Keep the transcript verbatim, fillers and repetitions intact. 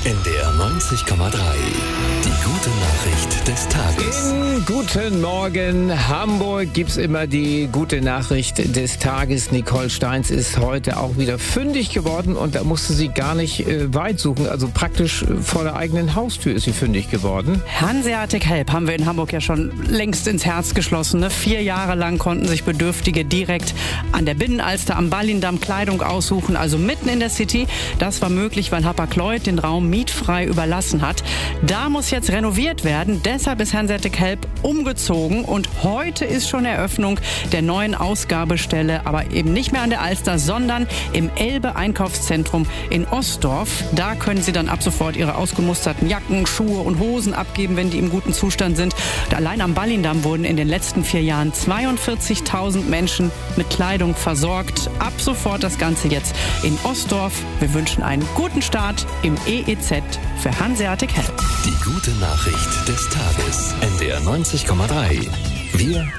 N D R neunzig Komma drei. Die gute Nachricht des Tages. In Guten Morgen Hamburg gibt's immer die gute Nachricht des Tages. Nicole Steins ist heute auch wieder fündig geworden und da musste sie gar nicht äh, weit suchen. Also praktisch äh, vor der eigenen Haustür ist sie fündig geworden. Hanseatic Help haben wir in Hamburg ja schon längst ins Herz geschlossen. Ne? Vier Jahre lang konnten sich Bedürftige direkt an der Binnenalster am Ballindamm Kleidung aussuchen, also mitten in der City. Das war möglich, weil Hapag-Lloyd den Raum mietfrei überlassen hat. Da muss jetzt renoviert werden. Deshalb ist Hanseatic Help umgezogen und heute ist schon Eröffnung der neuen Ausgabestelle, aber eben nicht mehr an der Alster, sondern im Elbe-Einkaufszentrum in Ostdorf. Da können Sie dann ab sofort Ihre ausgemusterten Jacken, Schuhe und Hosen abgeben, wenn die im guten Zustand sind. Und allein am Ballindamm wurden in den letzten vier Jahren zweiundvierzigtausend Menschen mit Kleidung versorgt. Ab sofort das Ganze jetzt in Ostdorf. Wir wünschen einen guten Start im E E Z für Hanseatic Help. Die gute Nachricht des Tages. N D R neunzig Komma drei. Wir